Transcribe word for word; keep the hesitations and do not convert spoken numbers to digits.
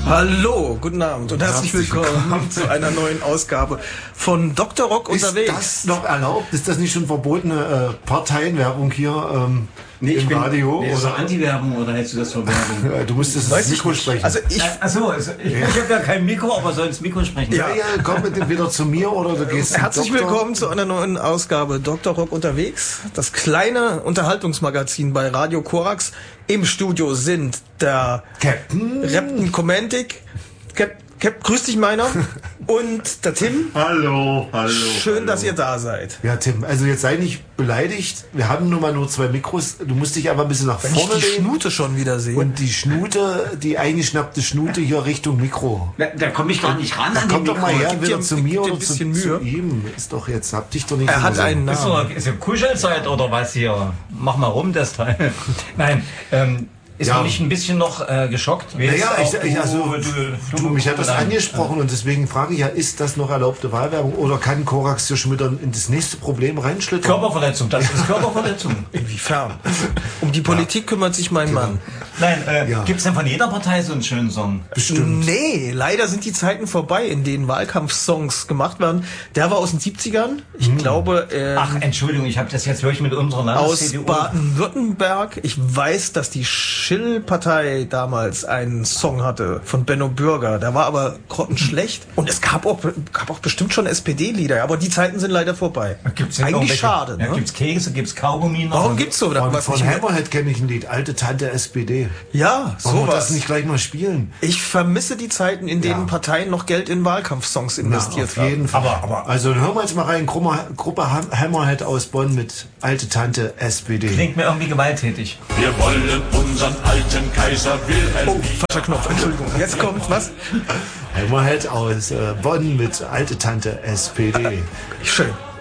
Hallo, guten Abend und herzlich, herzlich willkommen, willkommen zu einer neuen Ausgabe von Doktor Rock unterwegs. Ist das noch erlaubt? Ist das nicht schon verbotene äh, Parteienwerbung hier ähm, nee, im bin, Radio? Nee, oder Anti-Werbung oder hältst du das für Werbung? Du musstest das Mikro nicht. sprechen. Also ich, Achso, also ich, ja. ich habe ja kein Mikro, aber soll ins Mikro sprechen. Ja, ja, komm bitte wieder zu mir oder du gehst Herzlich zum Doktor. willkommen zu einer neuen Ausgabe Doktor Rock unterwegs. Das kleine Unterhaltungsmagazin bei Radio Korax. Im Studio sind der Captain Rapton Komantik, Cap, Cap, grüß dich meiner, und der Tim. Hallo, hallo. Schön, hallo. dass ihr da seid. Ja, Tim, also jetzt sei nicht beleidigt. Wir haben nun mal nur zwei Mikros. Du musst dich aber ein bisschen nach Wenn vorne ich die lehnen. Schnute schon wieder sehe. Und die Schnute, die eingeschnappte Schnute hier Richtung Mikro. Da, da komme ich gar nicht ran Da an komm den doch mal Mikro. her, wieder dir- zu gib mir dir ein oder zu, bisschen zu Mühe. ihm. Ist doch jetzt, hab dich doch nicht Er immer hat so. einen Ist Namen. so, ist so Kuschelzeit oder was hier? Mach mal rum, das Teil. Nein, ähm, ist Ja. man nicht ein bisschen noch äh, geschockt? Naja, ich, Auch ich, du, also, du, du, mich hat das dann- angesprochen und deswegen frage ich ja, ist das noch erlaubte Wahlwerbung oder kann Korax hier schon wieder in das nächste Problem reinschlittern? Körperverletzung, das ist Körperverletzung. Inwiefern? Um die Politik kümmert sich mein Mann. Nein, äh, Ja. gibt es denn von jeder Partei so einen schönen Song? Bestimmt. Nee, leider sind die Zeiten vorbei, in denen Wahlkampfsongs gemacht werden. Der war aus den siebzigern. Ich Hm. glaube, ähm, Ach, Entschuldigung, ich habe das jetzt wirklich mit unserer aus Landes-C D U. Baden-Württemberg. Ich weiß, dass die Schill-Partei damals einen Song hatte von Benno Bürger. Der war aber grottenschlecht. Und es gab auch, gab auch bestimmt schon S P D-Lieder. Aber die Zeiten sind leider vorbei. Gibt's denn Eigentlich irgendwelche- schade. Ja, Ne? gibt's Kekse, gibt's Kaugummi noch? Warum gibt's so Von, was von nicht mehr? Hammerhead kenne ich ein Lied, alte Tante S P D. Ja, Wollen wir das sowas. nicht gleich mal spielen? Ich vermisse die Zeiten, in denen Ja. Parteien noch Geld in Wahlkampfsongs Na, investiert auf haben. jeden Fall. Aber- aber- also dann hören wir jetzt mal rein, Gruppe, Gruppe Ham- Hammerhead aus Bonn mit alte Tante S P D. Klingt mir irgendwie gewalttätig. Wir wollen unseren alten Kaiser Wilhelm. Oh, falscher Knopf, Entschuldigung. Jetzt kommt was? Hammerhead aus äh, Bonn mit alte Tante S P D. Schön.